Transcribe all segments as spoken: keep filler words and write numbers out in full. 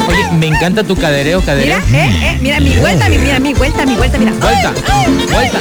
Oye, me encanta tu cadereo, cadereo. Mira, eh, eh, mira mi vuelta, mi, mira mi vuelta, mi vuelta, mira. Vuelta, vuelta.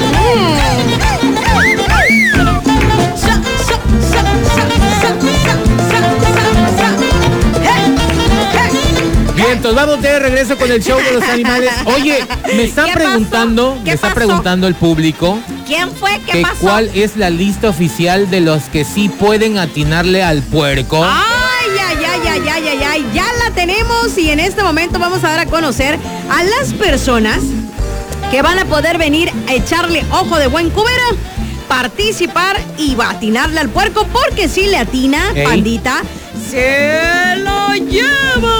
Bien, entonces vamos de regreso con el show de los animales. Oye, me están preguntando, me está preguntando el público. ¿Quién fue? ¿Qué que pasó? ¿Cuál es la lista oficial de los que sí pueden atinarle al puerco? Ay, ay, ay, ay, ay, ay, ay, ya la tenemos y en este momento vamos a dar a conocer a las personas que van a poder venir a echarle ojo de buen cubero, participar y va a atinarle al puerco, porque si le atina, Ey. Pandita, se lo lleva.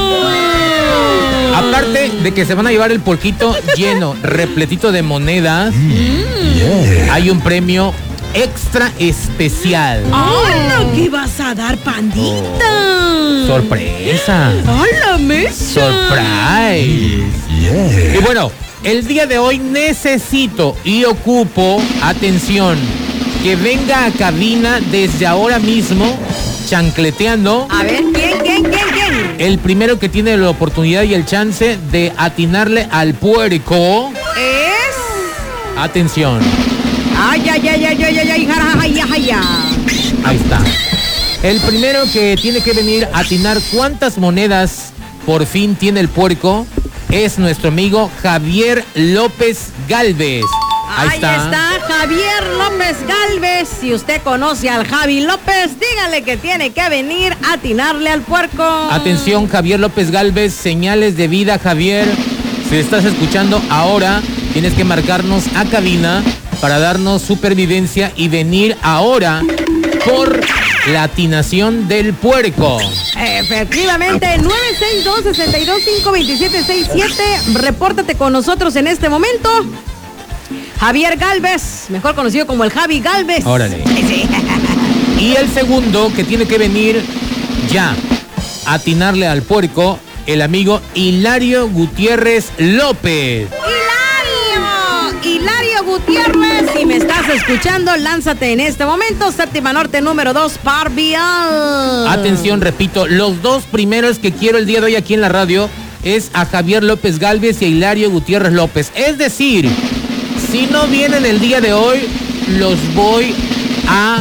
Aparte de que se van a llevar el puerquito lleno, repletito de monedas, mm. yeah. hay un premio extra especial. ¡Hola! ¿Qué vas a dar, Pandita? Oh, sorpresa. ¡Hola, mesa! Surprise. Yeah. Y bueno, el día de hoy necesito y ocupo, atención, que venga a cabina desde ahora mismo, chancleteando. A ver, ¿quién, quién, quién, quién? El primero que tiene la oportunidad y el chance de atinarle al puerco es... Atención. Ay, ay, ay, ay, ay, ay, ay, ay, ay, ay. Ahí está. El primero que tiene que venir a atinar cuántas monedas por fin tiene el puerco es nuestro amigo Javier López Galvez. Ahí, Ahí está. está Javier López Galvez. Si usted conoce al Javi López, dígale que tiene que venir a atinarle al puerco. Atención, Javier López Galvez, señales de vida, Javier. Si estás escuchando ahora, tienes que marcarnos a cabina para darnos supervivencia y venir ahora por la atinación del puerco. Efectivamente, nueve seis dos, seis dos cinco, dos siete seis siete. Repórtate con nosotros en este momento. Javier Galvez, mejor conocido como el Javi Galvez. Órale. Sí. Y el segundo que tiene que venir ya a atinarle al puerco, el amigo Hilario Gutiérrez López. ¡Hilario! Hilario Gutiérrez, si me estás escuchando, lánzate en este momento. Séptima Norte número dos, Parvial. Atención, repito, los dos primeros que quiero el día de hoy aquí en la radio es a Javier López Galvez y a Hilario Gutiérrez López. Es decir, si no vienen el día de hoy, los voy a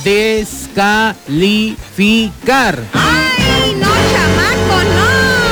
descalificar. ¡Ay, no, chamaco, no!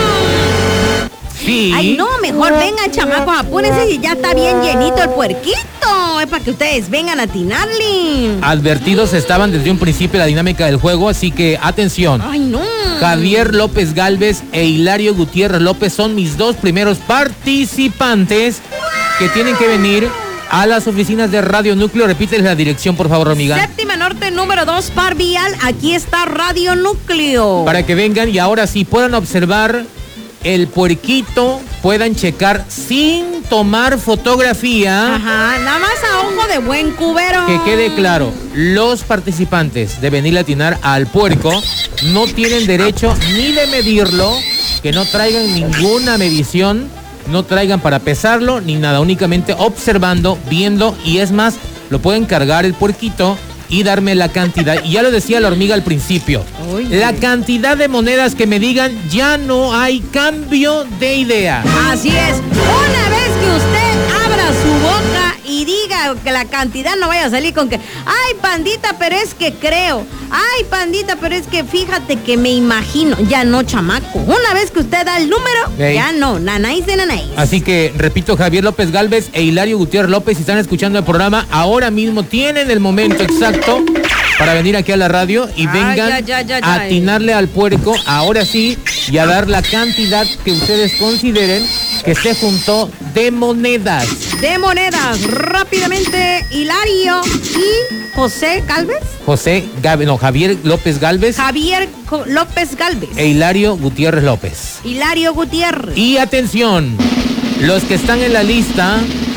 Sí. Ay, no, mejor vengan, chamacos, apúrense y ya está bien llenito el puerquito. Es para que ustedes vengan a atinarle. Advertidos estaban desde un principio la dinámica del juego, así que atención. ¡Ay, no! Javier López Galvez e Hilario Gutiérrez López son mis dos primeros participantes que tienen que venir a las oficinas de Radio Núcleo. Repítele la dirección, por favor, amiga. Séptima Norte, número dos, Parvial. Aquí está Radio Núcleo. Para que vengan y ahora sí puedan observar el puerquito, puedan checar sin tomar fotografía. Ajá, nada más a ojo de buen cubero. Que quede claro, los participantes de venir a atinar al puerco no tienen derecho ni de medirlo, que no traigan ninguna medición, no traigan para pesarlo ni nada, únicamente observando, viendo, y es más, lo pueden cargar el puerquito y darme la cantidad. Y ya lo decía la hormiga al principio, Oye. la cantidad de monedas que me digan, ya no hay cambio de idea. Así es, una vez que usted abra su boca y diga que la cantidad, no vaya a salir con que, ay, Pandita, pero es que creo, ay, Pandita, pero es que fíjate que me imagino. Ya no, chamaco, una vez que usted da el número, hey. ya no, nanáis de nanáis. Así que, repito, Javier López Galvez e Hilario Gutiérrez López, si están escuchando el programa, ahora mismo tienen el momento exacto para venir aquí a la radio y ay, vengan ya, ya, ya, ya, a atinarle eh. al puerco, ahora sí, y a dar la cantidad que ustedes consideren que se juntó de monedas. De monedas, rápidamente, Hilario y José Galvez. José Galvez, no, Javier López Galvez. Javier López Galvez. E Hilario Gutiérrez López. Hilario Gutiérrez. Y atención, los que están en la lista,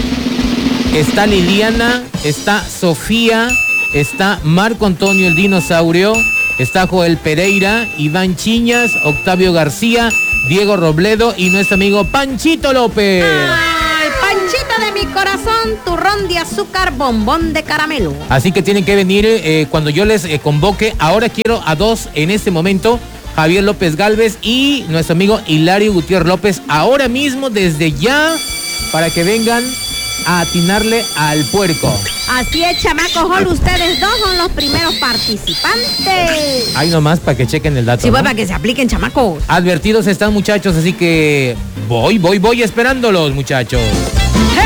está Liliana, está Sofía, está Marco Antonio el Dinosaurio, está Joel Pereira, Iván Chiñas, Octavio García, Diego Robledo y nuestro amigo Panchito López. ¡Ay, Panchito de mi corazón! Turrón de azúcar, bombón de caramelo. Así que tienen que venir eh, cuando yo les eh, convoque. Ahora quiero a dos en este momento. Javier López Galvez y nuestro amigo Hilario Gutiérrez López, ahora mismo, desde ya, para que vengan a atinarle al puerco. Así es, chamacos, Hall, ustedes dos son los primeros participantes. Ahí nomás para que chequen el dato. Sí, pues, ¿no? para que se apliquen, chamacos. Advertidos están, muchachos, así que voy, voy, voy esperándolos, muchachos.